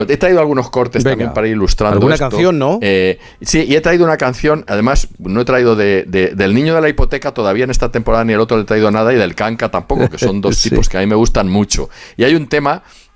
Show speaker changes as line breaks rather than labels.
He traído algunos cortes también para ir ilustrando
¿Alguna
esto.
canción, no?
Sí, y he traído una canción, además no he traído del Niño de la Hipoteca todavía en esta temporada, ni el otro le he traído nada, y del Canca tampoco, que son dos tipos que a mí me gustan mucho. Y hay un tema